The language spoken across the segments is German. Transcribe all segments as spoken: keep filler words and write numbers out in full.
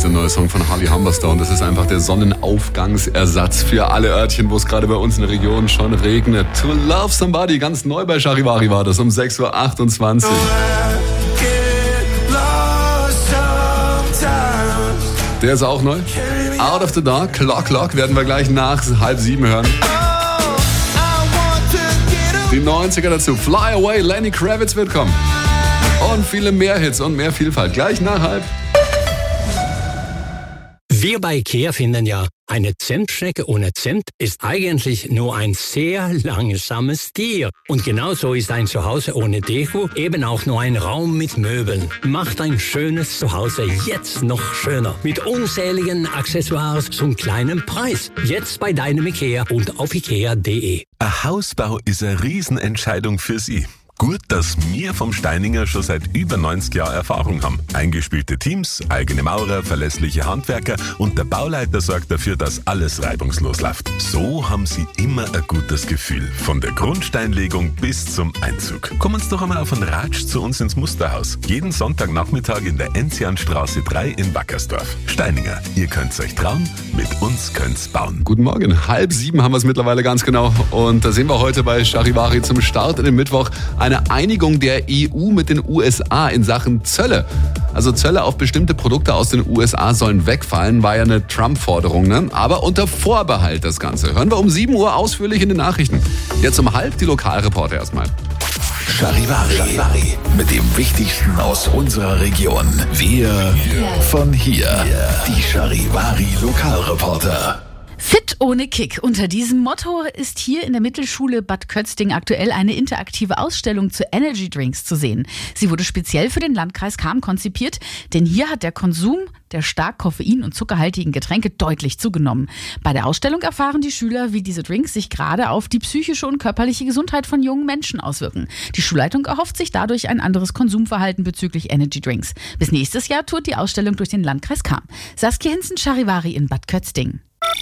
dieser neue Song von Holly Humberstone. Das ist einfach der Sonnenaufgangsersatz für alle Örtchen, wo es gerade bei uns in der Region schon regnet. To Love Somebody, ganz neu bei Charivari war das um sechs Uhr achtundzwanzig. Der ist auch neu. Out of the Dark, Clock Clock, werden wir gleich nach halb sieben hören. Die neunziger dazu. Fly Away, Lenny Kravitz wird kommen. Und viele mehr Hits und mehr Vielfalt. Gleich nach halb. Wir bei IKEA finden ja, eine Zimtschnecke ohne Zimt ist eigentlich nur ein sehr langsames Tier. Und genauso ist ein Zuhause ohne Deko eben auch nur ein Raum mit Möbeln. Macht ein schönes Zuhause jetzt noch schöner. Mit unzähligen Accessoires zum kleinen Preis. Jetzt bei deinem IKEA und auf ikea punkt de. Ein Hausbau ist eine Riesenentscheidung für Sie. Gut, dass wir vom Steininger schon seit über neunzig Jahren Erfahrung haben. Eingespielte Teams, eigene Maurer, verlässliche Handwerker und der Bauleiter sorgt dafür, dass alles reibungslos läuft. So haben Sie immer ein gutes Gefühl. Von der Grundsteinlegung bis zum Einzug. Kommen Sie doch einmal auf einen Ratsch zu uns ins Musterhaus. Jeden Sonntagnachmittag in der Enzianstraße drei in Wackersdorf. Steininger, ihr könnt's euch trauen, mit uns könnt's bauen. Guten Morgen, halb sieben haben wir es mittlerweile ganz genau. Und da sehen wir heute bei Charivari zum Start in den Mittwoch eine Einigung der E U mit den U S A in Sachen Zölle. Also Zölle auf bestimmte Produkte aus den U S A sollen wegfallen, war ja eine Trump-Forderung, ne? Aber unter Vorbehalt das Ganze. Hören wir um sieben Uhr ausführlich in den Nachrichten. Jetzt um halb die Lokalreporter erstmal. Charivari, Charivari mit dem Wichtigsten aus unserer Region. Wir von hier. Die Charivari Lokalreporter. Fit ohne Kick. Unter diesem Motto ist hier in der Mittelschule Bad Kötzting aktuell eine interaktive Ausstellung zu Energy Drinks zu sehen. Sie wurde speziell für den Landkreis Cham konzipiert, denn hier hat der Konsum der stark koffein- und zuckerhaltigen Getränke deutlich zugenommen. Bei der Ausstellung erfahren die Schüler, wie diese Drinks sich gerade auf die psychische und körperliche Gesundheit von jungen Menschen auswirken. Die Schulleitung erhofft sich dadurch ein anderes Konsumverhalten bezüglich Energy Drinks. Bis nächstes Jahr tourt die Ausstellung durch den Landkreis Cham. Saskia Hinzen, Charivari in Bad Kötzting.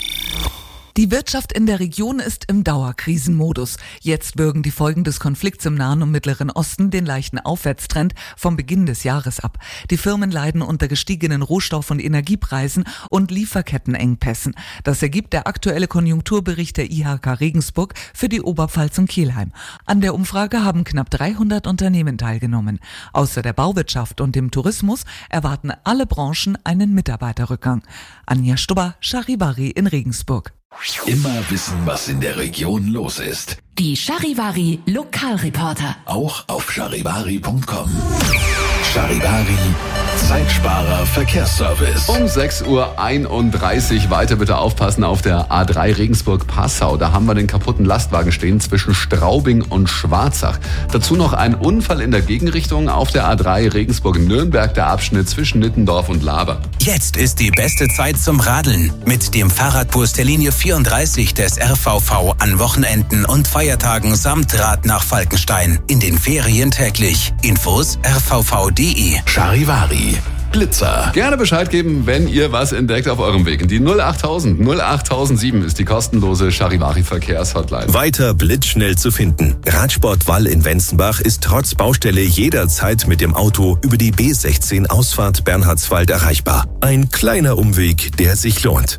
Die Wirtschaft in der Region ist im Dauerkrisenmodus. Jetzt bürgen die Folgen des Konflikts im Nahen und Mittleren Osten den leichten Aufwärtstrend vom Beginn des Jahres ab. Die Firmen leiden unter gestiegenen Rohstoff- und Energiepreisen und Lieferkettenengpässen. Das ergibt der aktuelle Konjunkturbericht der I H K Regensburg für die Oberpfalz und Kelheim. An der Umfrage haben knapp dreihundert Unternehmen teilgenommen. Außer der Bauwirtschaft und dem Tourismus erwarten alle Branchen einen Mitarbeiterrückgang. Anja Stubber, Charivari in Regensburg. Immer wissen, was in der Region los ist. Die Charivari Lokalreporter. Auch auf charivari punkt com. Charivari, Zeitsparer Verkehrsservice. Um sechs Uhr einunddreißig. Weiter bitte aufpassen auf der A drei Regensburg-Passau. Da haben wir den kaputten Lastwagen stehen zwischen Straubing und Schwarzach. Dazu noch ein Unfall in der Gegenrichtung auf der A drei Regensburg-Nürnberg, der Abschnitt zwischen Nittendorf und Laber. Jetzt ist die beste Zeit zum Radeln. Mit dem Fahrradbus der Linie vierunddreißig des R V V an Wochenenden und Feiertagen samt Rad nach Falkenstein. In den Ferien täglich. Infos r v v punkt de. Charivari. Blitzer. Gerne Bescheid geben, wenn ihr was entdeckt auf eurem Weg. Die null achttausend null achttausendsieben ist die kostenlose Charivari Verkehrshotline. Weiter blitzschnell zu finden. Radsport Wall in Wenzenbach ist trotz Baustelle jederzeit mit dem Auto über die B sechzehn Ausfahrt Bernhardswald erreichbar. Ein kleiner Umweg, der sich lohnt.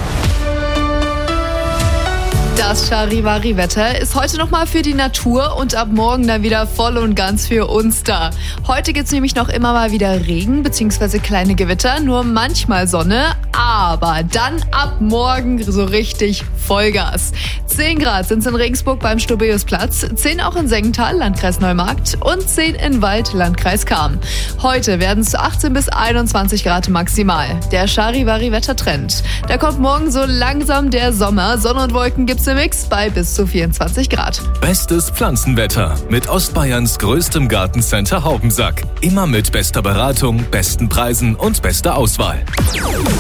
Das Charivari-Wetter ist heute nochmal für die Natur und ab morgen dann wieder voll und ganz für uns da. Heute gibt's nämlich noch immer mal wieder Regen bzw. kleine Gewitter, nur manchmal Sonne, aber dann ab morgen so richtig Vollgas. zehn Grad sind es in Regensburg beim Stobeus-Platz, zehn auch in Sengenthal, Landkreis Neumarkt und zehn in Wald, Landkreis Cham. Heute werden es achtzehn bis einundzwanzig Grad maximal. Der Charivari-Wettertrend. Da kommt morgen so langsam der Sommer. Sonne und Wolken gibt's im Mix bei bis zu vierundzwanzig Grad. Bestes Pflanzenwetter mit Ostbayerns größtem Gartencenter Haubensack. Immer mit bester Beratung, besten Preisen und bester Auswahl.